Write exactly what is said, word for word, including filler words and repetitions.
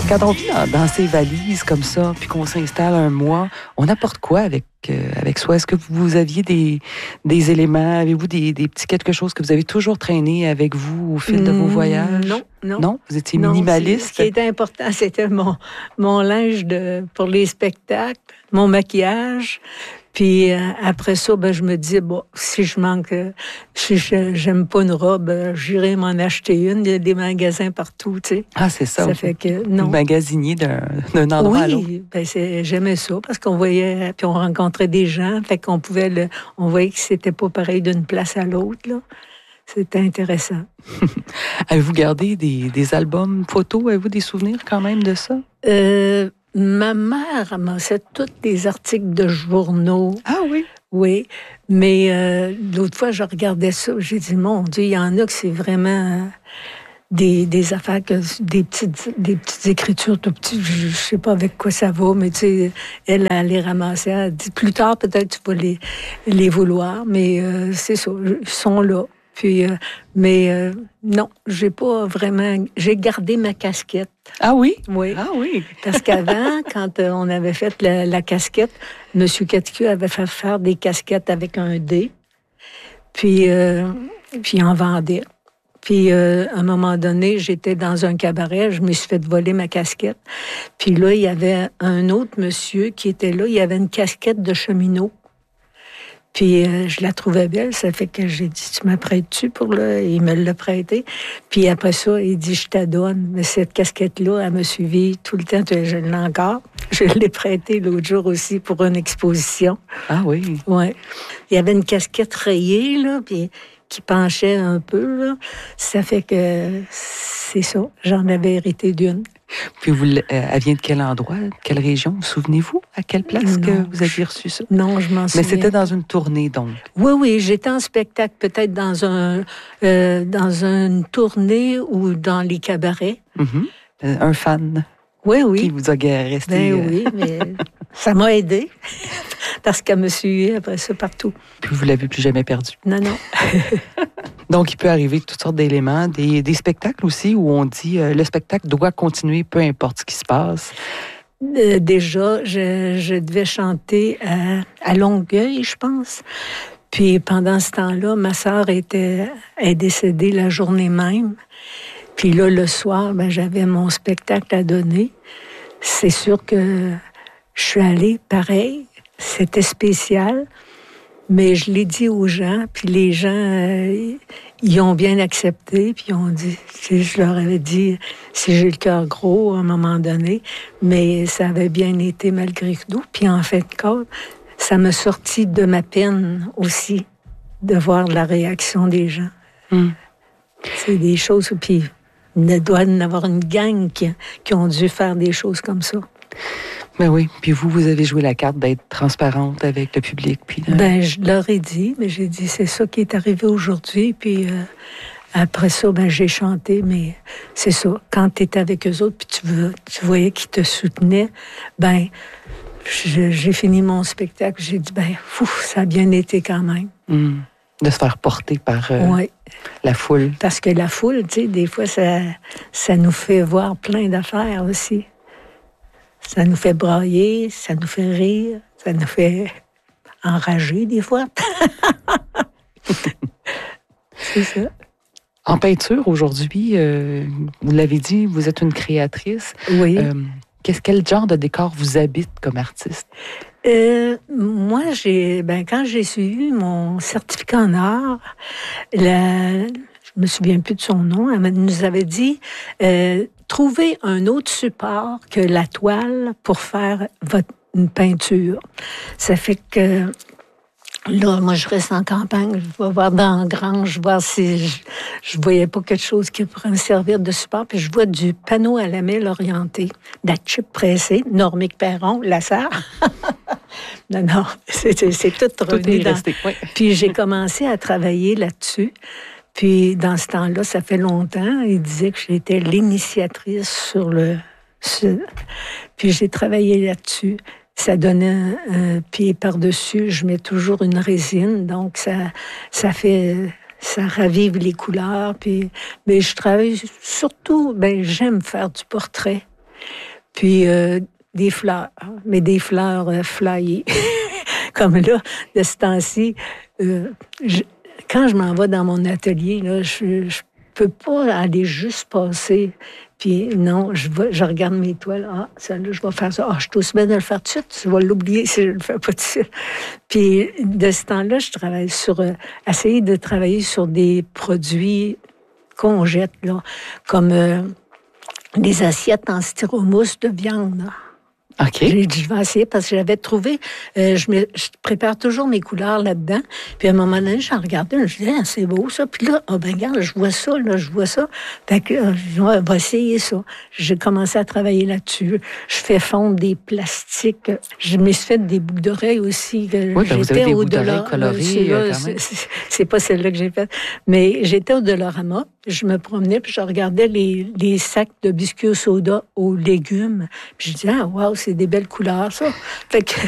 Quand on vit dans, dans ces valises comme ça, puis qu'on s'installe un mois, on apporte quoi avec, euh, avec soi? Est-ce que vous aviez des, des éléments, avez-vous des, des petits quelque chose que vous avez toujours traîné avec vous au fil de vos voyages? Non, non. Non? Vous étiez non, minimaliste? Ce qui était important, c'était mon, mon linge de, pour les spectacles, mon maquillage. Puis euh, après ça, ben, je me dis, bon, si je manque, euh, si je, j'aime pas une robe, euh, j'irai m'en acheter une. Il y a des magasins partout, tu sais. Ah, c'est ça. Ça fait que, non. Vous magasiniez d'un, d'un endroit oui, à l'autre. Oui, ben c'est, j'aimais ça parce qu'on voyait, puis on rencontrait des gens, fait qu'on pouvait le, on voyait que c'était pas pareil d'une place à l'autre, là. C'était intéressant. Avez-vous gardé des, des albums photos? Avez-vous des souvenirs quand même de ça? Euh, ma mère amassait tous les articles de journaux. Ah oui? Oui, mais euh, l'autre fois, je regardais ça, j'ai dit, mon Dieu, il y en a que c'est vraiment euh, des, des affaires, que, des, petites, des petites écritures tout petites, je ne sais pas avec quoi ça va, mais tu sais, elle, elle les ramassait, elle dit, plus tard, peut-être tu vas les, les vouloir, mais euh, c'est ça, ils sont là. Puis, euh, mais euh, non, j'ai pas vraiment... J'ai gardé ma casquette. Ah oui? Oui. Ah oui. Parce qu'avant, quand euh, on avait fait la, la casquette, M. Cathieu avait fait faire des casquettes avec un dé. Puis, euh, puis il en vendait. Puis, euh, à un moment donné, j'étais dans un cabaret, je me suis fait voler ma casquette. Puis là, il y avait un autre monsieur qui était là, il y avait une casquette de cheminot. Puis euh, je la trouvais belle, ça fait que j'ai dit, tu m'apprêtes-tu pour le... Il me l'a prêté. Puis après ça, il dit, je t'adonne. Mais cette casquette-là, elle m'a suivi tout le temps, je l'ai encore. Je l'ai prêtée l'autre jour aussi pour une exposition. Ah oui? Oui. Il y avait une casquette rayée, là, puis qui penchait un peu, là. Ça fait que c'est ça, j'en avais hérité d'une. Puis vous, euh, elle vient de quel endroit, quelle région? Vous souvenez-vous à quelle place non, que vous aviez reçu ça? Non, je m'en souviens. Mais c'était dans une tournée, donc? Oui, oui, j'étais en spectacle, peut-être dans un euh, dans une tournée ou dans les cabarets. Mm-hmm. Euh, un fan? Oui, oui. Qui vous a resté... Ben euh... oui, mais ça m'a aidé parce qu'elle me suivait après ça partout. Puis vous l'avez plus jamais perdu? Non, non. Donc, il peut arriver toutes sortes d'éléments, des, des spectacles aussi où on dit euh, le spectacle doit continuer, peu importe ce qui se passe. Euh, déjà, je, je devais chanter à, à Longueuil, je pense. Puis pendant ce temps-là, ma sœur était est décédée la journée même. Puis là, le soir, ben, j'avais mon spectacle à donner. C'est sûr que je suis allée pareil. C'était spécial. Mais je l'ai dit aux gens, puis les gens, euh, ils ont bien accepté, puis ils ont dit, je leur avais dit, si j'ai le cœur gros à un moment donné, mais ça avait bien été malgré tout. Puis en fait, ça m'a sorti de ma peine aussi, de voir la réaction des gens. Mm. C'est des choses, puis il doit y en avoir une gang qui, qui ont dû faire des choses comme ça. Ben oui, puis vous, vous avez joué la carte d'être transparente avec le public. Puis, euh... Ben, je leur ai dit, mais j'ai dit, c'est ça qui est arrivé aujourd'hui, puis euh, après ça, ben, j'ai chanté, mais c'est ça, quand tu étais avec eux autres, puis tu, veux, tu voyais qu'ils te soutenaient, ben, je, j'ai fini mon spectacle, j'ai dit, ben, fou, ça a bien été quand même. Mmh. De se faire porter par euh, oui. la foule. Parce que la foule, tu sais, des fois, ça, ça nous fait voir plein d'affaires aussi. Ça nous fait brailler, ça nous fait rire, ça nous fait enrager des fois. C'est ça. En peinture, aujourd'hui, euh, vous l'avez dit, vous êtes une créatrice. Oui. Euh, qu'est-ce, quel genre de décor vous habite comme artiste? Euh, moi, j'ai, ben, quand j'ai suivi mon certificat en art, la, je me souviens plus de son nom, elle nous avait dit... Euh, Trouvez un autre support que la toile pour faire votre, une peinture. Ça fait que là, moi, je reste en campagne, je vais voir dans la grange, voir si je, je voyais pas quelque chose qui pourrait me servir de support. Puis je vois du panneau à lamelle orienté, de la chip pressée, Normique Perron, la sœur. non, non, c'est, c'est tout, tout revenu dans... Resté, oui. Puis j'ai commencé à travailler là-dessus. Puis, dans ce temps-là, ça fait longtemps, il disait que j'étais l'initiatrice sur le... Sur... Puis, j'ai travaillé là-dessus. Ça donnait un, un pied par-dessus. Je mets toujours une résine, donc ça, ça fait... Ça ravive les couleurs. Puis, mais je travaille surtout... Ben, j'aime faire du portrait. Puis euh, des fleurs, mais des fleurs euh, flyées. Comme là, de ce temps-ci, euh, je, quand je m'en vais dans mon atelier, là, je, je peux pas aller juste passer. Puis non, je, vais, je regarde mes toiles. Ah, celle-là, je vais faire ça. Ah, je suis aussi bien de le faire tout de suite. Je vais l'oublier si je ne le fais pas tout de suite. Puis de ce temps-là, je travaille sur... Euh, essayer de travailler sur des produits qu'on jette, là, comme euh, des assiettes en styromousse de viande, là. OK. J'ai dit, je vais essayer parce que j'avais trouvé, euh, je, me, je prépare toujours mes couleurs là-dedans. Puis à un moment donné, j'en regardais, je me disais, ah, c'est beau ça. Puis là, oh, ben regarde, je vois ça, là, je vois ça. Fait que, euh, je dis, ouais, on va essayer ça. J'ai commencé à travailler là-dessus. Je fais fondre des plastiques. Je me suis fait des boucles d'oreilles aussi. Oui, ben vous avez des boucles d'oreilles colorées, euh, quand même. C'est, c'est pas celle-là que j'ai faite. Mais j'étais au Dollarama. Je me promenais, puis je regardais les, les sacs de biscuits au soda aux légumes. Puis je disais, ah, wow, c'est des belles couleurs, ça. Fait que